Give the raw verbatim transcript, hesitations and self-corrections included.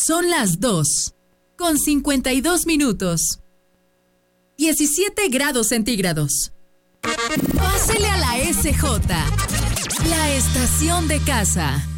Son las dos, con cincuenta y dos minutos. diecisiete grados centígrados. Pásele a la S J, la estación de casa.